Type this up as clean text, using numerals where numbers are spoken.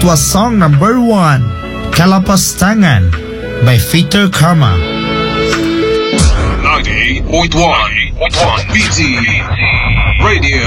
was song number 1, Kalapastangan by Peter Karma. 98.1 BT Radio.